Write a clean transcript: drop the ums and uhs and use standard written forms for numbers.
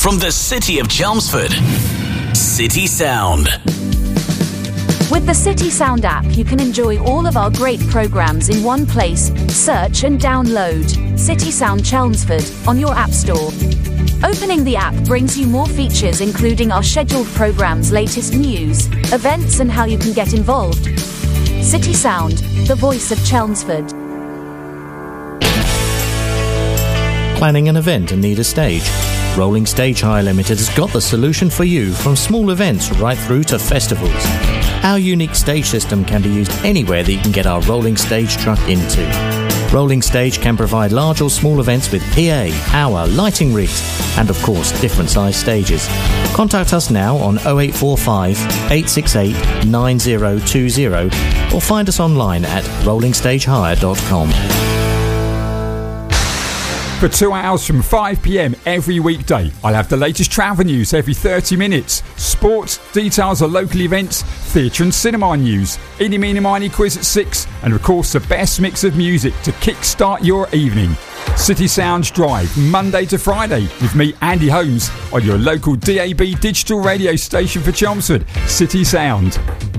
from the city of Chelmsford. City Sound. With the City Sound app, you can enjoy all of our great programmes in one place. Search and download City Sound Chelmsford on your app store. Opening the app brings you more features, including our scheduled programmes, latest news, events, and how you can get involved. City Sound, the voice of Chelmsford. Planning an event and need a stage? Rolling Stage Hire Limited has got the solution for you, from small events right through to festivals. Our unique stage system can be used anywhere that you can get our rolling stage truck into. Rolling Stage can provide large or small events with PA, hour, lighting rigs, and of course different size stages. Contact us now on 0845 868 9020 or find us online at rollingstagehire.com. For 2 hours from 5pm every weekday, I'll have the latest travel news every 30 minutes, sports, details of local events, theatre and cinema news, Eeny Meeny Miny quiz at 6, and of course the best mix of music to kickstart your evening. City Sounds Drive, Monday to Friday, with me, Andy Holmes, on your local DAB digital radio station for Chelmsford, City Sound.